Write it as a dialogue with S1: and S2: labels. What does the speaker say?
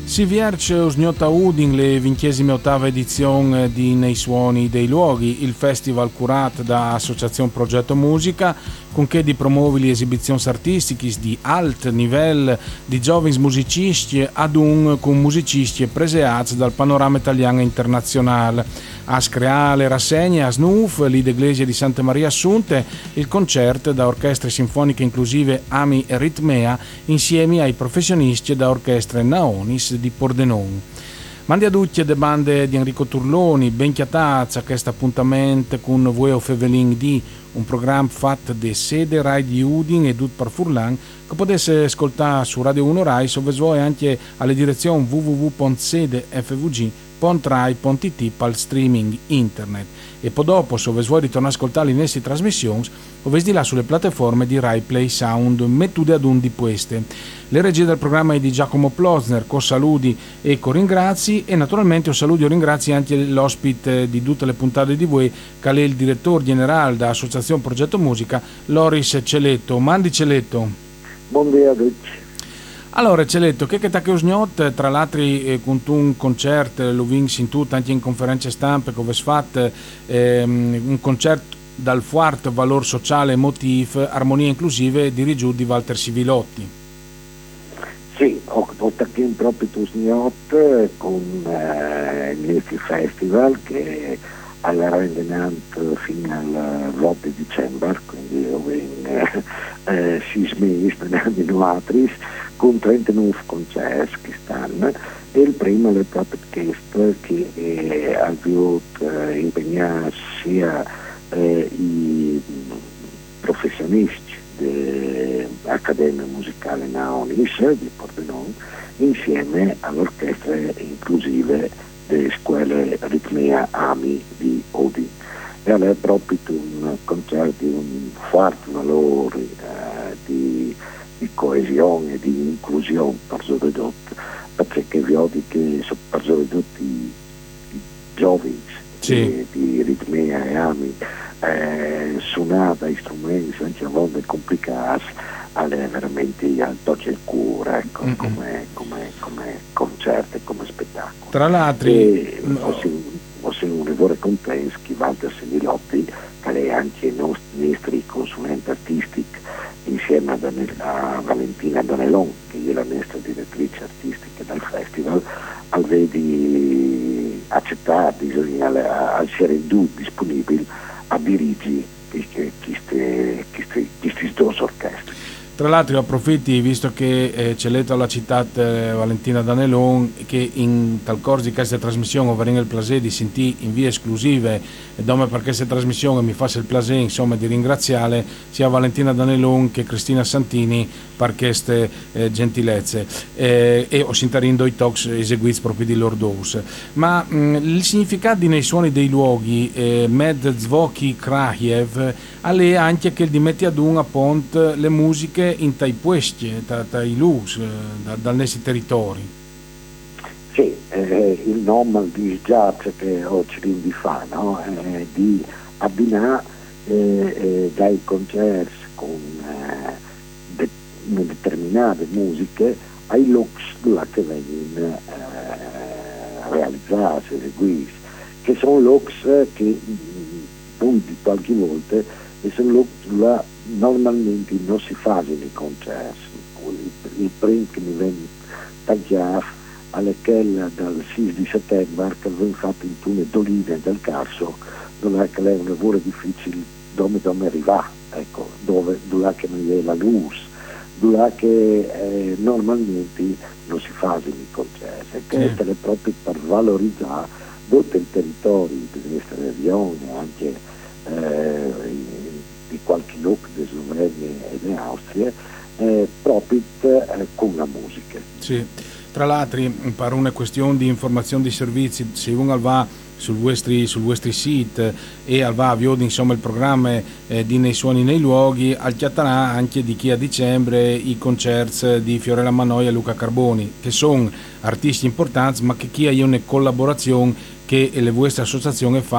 S1: Si vierce usgnota Udin le 28ª edizione di Nei Suoni dei Luoghi, il festival curato da Associazione Progetto Musica, con che di promuovi le esibizioni artistiche di alto livello di giovani musicisti ad un con musicisti preseati dal panorama italiano e internazionale. A screare rassegne a Snuf, l'Iglesia di Santa Maria Assunte, il concerto da orchestre sinfoniche inclusive Ami e Ritmea insieme ai professionisti da orchestre Naonis di Pordenone. Mandi a tutti le bande di Enrico Turloni, ben chiatazza questo appuntamento con Voi o Fevelin di un programma fatto di sede Rai di Udin e Dut par Furlan che potesse ascoltare su Radio 1 Rai, se vuoi anche alle direzioni www.sedefvg.rai.it per il streaming internet. E poi dopo, se vuoi ritornare a ascoltare le nostre trasmissioni, o di là sulle piattaforme di Rai Play Sound, mettute ad un di queste. Le regie del programma è di Giacomo Plozner, con saluti e con ringrazi, e naturalmente un saluto e ringrazi anche l'ospite di tutte le puntate di voi, che è il direttore generale dell'Associazione Progetto Musica, Loris Celetto. Mandi Celetto.
S2: Buongiorno a tutti.
S1: Allora Celetto, che ti ha usgnot, tra l'altro con un concerto, lo vinci in tutto, anche in conferenze stampe, come si fatto, un concerto dal forte valore sociale e emotivo, armonia inclusive, dirigito di Walter Sivilotti.
S2: Sì, ho attaccato proprio usgnot con il festival che alla rendimento fino al 20 di dicembre, quindi io vengo 6 mesi annuatris con 39 concerti che stanno, e il primo è proprio questo che ha avuto impegnato sia i professionisti dell'Accademia Musicale Naonis di Pordenone insieme all'orchestra inclusive delle scuole Ritmea Ami di Odin. E allora è proprio un concerto di un forte valore di coesione e di inclusione per soprattutto, perché vi ho che per soprattutto i giovani di Ritmea e Ami suonata strumenti anche a volte complicati, è veramente al tocco il cuore, ecco, come concerto e come spettacolo.
S1: Tra l'altro
S2: ho un lavoro contento che Walter Sivilotti, che è anche il nostro consulente artistico, insieme a Valentina Donelon, che è la nostra direttrice artistica del festival, aveva accettato, a essere disponibile a dirigere queste due orchestre.
S1: Tra l'altro approfitti, visto che Celetto l'ha citato Valentina Danelon, che in tal corso di questa trasmissione avremo il piacere di sentire in via esclusive, e dove per questa trasmissione mi fa il piacere insomma di ringraziare sia Valentina Danelon che Cristina Santini per queste gentilezze, e ho sentito i talks eseguiti proprio di Lordous. Ma il significato di Nei Suoni dei Luoghi, Med Zvoki Krahiev, è anche che di metti ad un appunto le musiche in tai puesti, tai lus, dal nostri territori.
S2: Sì, il nome di jazz che oggi di fa, no? Di abbinare dai concerti con determinate musiche ai looks che vengono realizzati, eseguiti, che sono looks che punti qualche volta e sono looks normalmente non si fanno nei concerti. Il primo che mi viene tagliato è quella dal 6 di settembre che abbiamo fatto in Tune d'Olive del Carso, dove è un lavoro difficile dove arrivare, ecco, dove che non è la luce, dove che normalmente non si fanno nei concerti, e questo è proprio per valorizzare tutto il territorio delle nostre regioni, anche di qualche look di Slovenia e di Austria, proprio con la musica.
S1: Sì. Tra l'altro, per una questione di informazione di servizi, se uno va sul vostri siti e va a vedere insomma il programma di Nei Suoni nei Luoghi, al chiatarà anche di chi a dicembre i concerti di Fiorella Manoi e Luca Carboni, che sono artisti importanti, ma che chi ha una collaborazione che le vostre associazioni fa